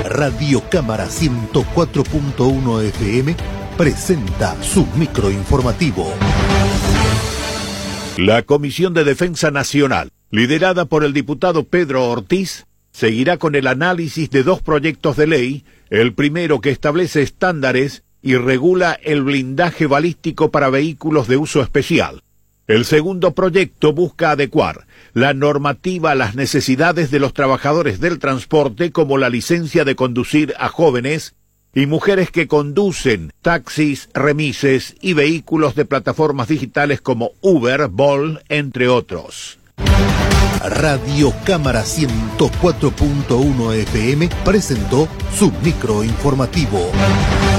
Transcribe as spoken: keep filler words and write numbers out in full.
Radio Cámara ciento cuatro punto uno F M presenta su microinformativo. La Comisión de Defensa Nacional, liderada por el diputado Pedro Ortiz, seguirá con el análisis de dos proyectos de ley, el primero que establece estándares y regula el blindaje balístico para vehículos de uso especial. El segundo proyecto busca adecuar la normativa a las necesidades de los trabajadores del transporte, como la licencia de conducir a jóvenes y mujeres que conducen taxis, remises y vehículos de plataformas digitales como Uber, Bolt, entre otros. Radio Cámara ciento cuatro punto uno F M presentó su microinformativo.